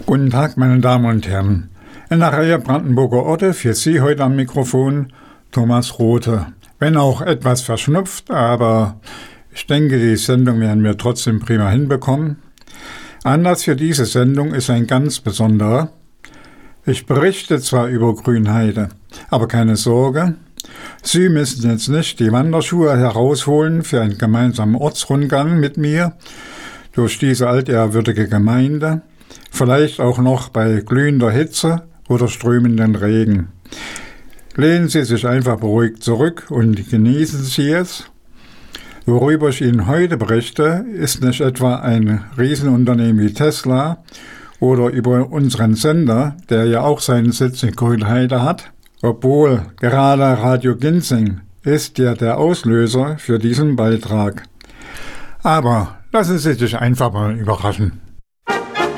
Guten Tag, meine Damen und Herren. In der Reihe Brandenburger Orte für Sie heute am Mikrofon Thomas Rothe. Wenn auch etwas verschnupft, aber ich denke, die Sendung werden wir trotzdem prima hinbekommen. Anlass für diese Sendung ist ein ganz besonderer. Ich berichte zwar über Grünheide, aber keine Sorge, Sie müssen jetzt nicht die Wanderschuhe herausholen für einen gemeinsamen Ortsrundgang mit mir durch diese altehrwürdige Gemeinde, vielleicht auch noch bei glühender Hitze oder strömenden Regen. Lehnen Sie sich einfach beruhigt zurück und genießen Sie es. Worüber ich Ihnen heute berichte, ist nicht etwa ein Riesenunternehmen wie Tesla oder über unseren Sender, der ja auch seinen Sitz in Grünheide hat, obwohl gerade Radio Ginsing ist ja der Auslöser für diesen Beitrag. Aber lassen Sie sich einfach mal überraschen.